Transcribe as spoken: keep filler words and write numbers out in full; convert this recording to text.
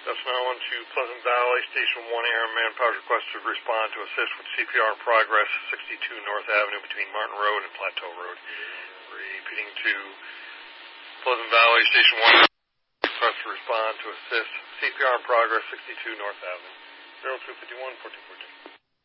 That's now on to Pleasant Valley, Station one Air Manpower requested to respond to assist with C P R in progress, sixty-two North Avenue between Martin Road and Plateau Road. Repeating to Pleasant Valley, Station one request to respond to assist C P R in progress, sixty-two North Avenue. zero two five one, fourteen fourteen.